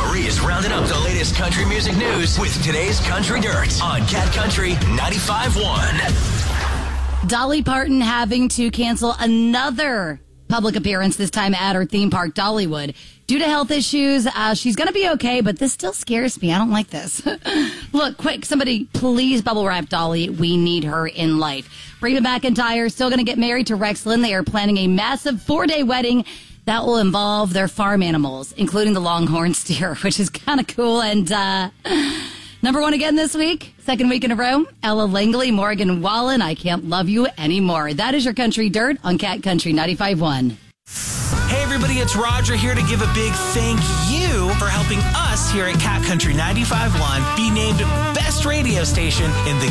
Marie's rounding up the latest country music news with today's Country Dirt on Cat Country 95.1. Dolly Parton having to cancel another public appearance, this time at her theme park, Dollywood. Due to health issues, she's going to be okay, but this still scares me. I don't like this. Look, quick, somebody please bubble wrap Dolly. We need her in life. Reba McEntire still going to get married to Rex Lynn. They are planning a massive 4-day wedding that will involve their farm animals, including the longhorn steer, which is kind of cool. And number one again this week, second week in a row, Ella Langley, Morgan Wallen, I Can't Love You Anymore. That is your Country Dirt on Cat Country 95.1. Hey everybody, it's Roger here to give a big thank you for helping us here at Cat Country 95.1 be named Best Radio Station in the